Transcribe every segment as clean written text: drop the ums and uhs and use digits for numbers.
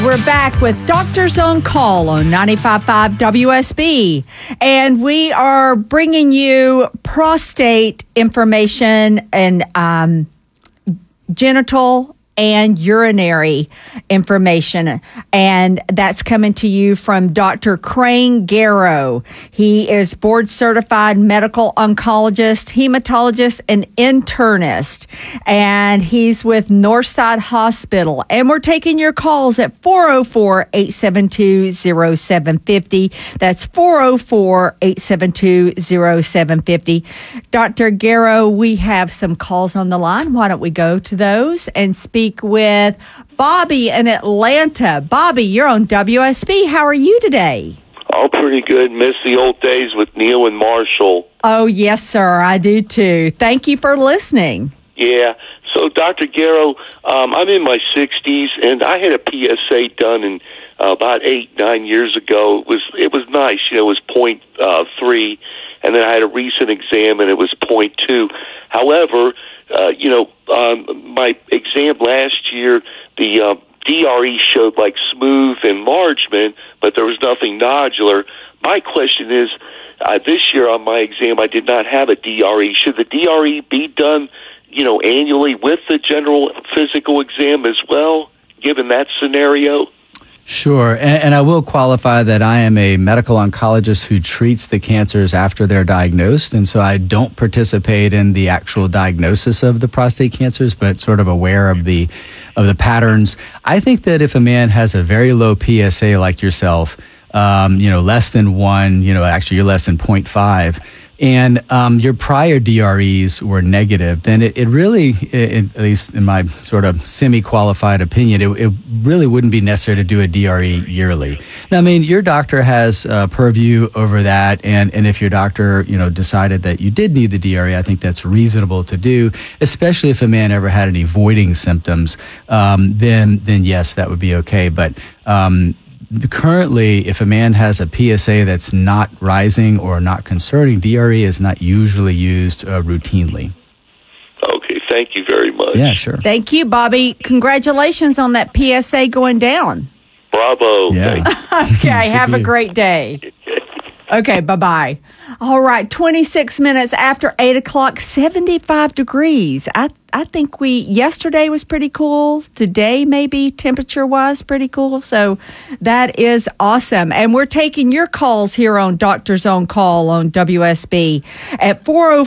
We're back with Doctors on Call on 95.5 WSB, and we are bringing you prostate information and genital and urinary information, and that's coming to you from Dr. Crane Garrow. He is board-certified medical oncologist, hematologist, and internist, and he's with Northside Hospital. And we're taking your calls at 404-872-0750. That's 404-872-0750. Dr. Garrow, we have some calls on the line. Why don't we go to those and speak with Bobby in Atlanta. Bobby, you're on WSB. How are you today? Oh, pretty good. Miss the old days with Neil and Marshall. Oh, yes, sir. I do, too. Thank you for listening. Yeah. So, Dr. Garrow, I'm in my 60s, and I had a PSA done in about 8-9 years ago. It was nice. You know, it was 0.3, and then I had a recent exam, and it was 0.2. However, my exam last year, the DRE showed like smooth enlargement, but there was nothing nodular. My question is, this year on my exam, I did not have a DRE. Should the DRE be done, annually with the general physical exam as well, given that scenario? Sure, and I will qualify that I am a medical oncologist who treats the cancers after they're diagnosed, and so I don't participate in the actual diagnosis of the prostate cancers, but sort of aware of the patterns. I think that if a man has a very low PSA like yourself, less than 1, actually you're less than 0.5, and your prior DREs were negative, then it really, at least in my sort of semi-qualified opinion, it really wouldn't be necessary to do a DRE yearly. Now, I mean, your doctor has purview over that, and if your doctor, decided that you did need the DRE, I think that's reasonable to do, especially if a man ever had any voiding symptoms, then yes, that would be okay. But currently, if a man has a PSA that's not rising or not concerning, DRE is not usually used routinely. Okay, thank you very much. Yeah, sure. Thank you, Bobby. Congratulations on that PSA going down. Bravo. Yeah. Okay, have a great day. Okay, bye-bye. All right, 26 minutes after 8 o'clock, 75 degrees. I think yesterday was pretty cool. Today, maybe temperature-wise, pretty cool. So that is awesome. And we're taking your calls here on Doctors on Call on WSB at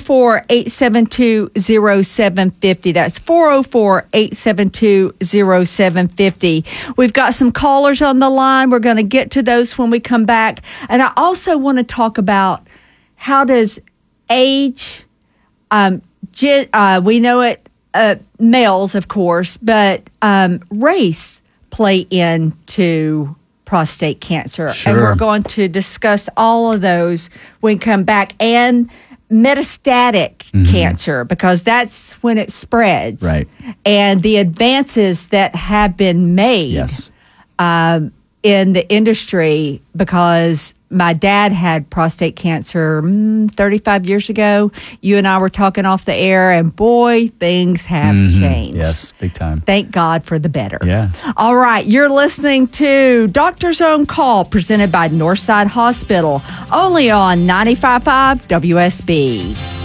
404-872-0750. That's 404-872-0750. We've got some callers on the line. We're going to get to those when we come back. And I also want to talk about how does age, we know it, males, of course, but race play into prostate cancer. Sure. And we're going to discuss all of those when we come back, and metastatic cancer, because that's when it spreads. Right. And the advances that have been made Yes. in the industry, because my dad had prostate cancer 35 years ago. You and I were talking off the air, and boy, things have changed. Yes, big time. Thank God for the better. Yeah. All right, you're listening to Doctors on Call, presented by Northside Hospital, only on 95.5 WSB.